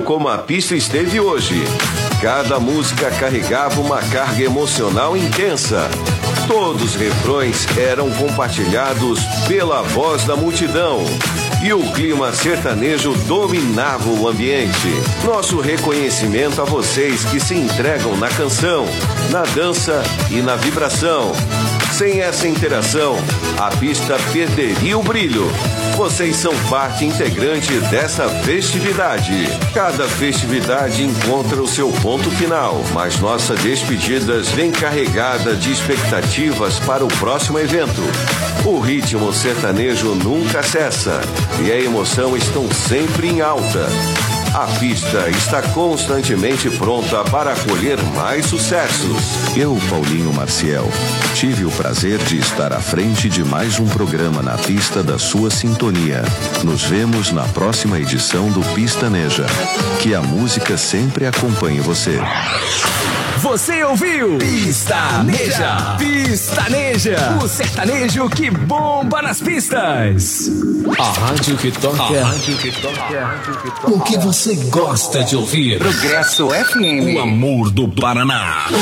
como a pista esteve hoje. Cada música carregava uma carga emocional intensa. Todos os refrões eram compartilhados pela voz da multidão. E o clima sertanejo dominava o ambiente. Nosso reconhecimento a vocês que se entregam na canção, na dança e na vibração. Sem essa interação, a pista perderia o brilho. Vocês são parte integrante dessa festividade. Cada festividade encontra o seu ponto final, mas nossa despedida vem carregada de expectativas para o próximo evento. O ritmo sertanejo nunca cessa e a emoção estão sempre em alta. A pista está constantemente pronta para acolher mais sucessos. Eu, Paulinho Maciel, tive o prazer de estar à frente de mais um programa na pista da sua sintonia. Nos vemos na próxima edição do Pistaneja. Que a música sempre acompanhe você. Você ouviu Pistaneja. Pistaneja, o sertanejo que bomba nas pistas. A rádio que toca. A rádio que toca. O que você gosta de ouvir. Progresso FM. O amor do Paraná.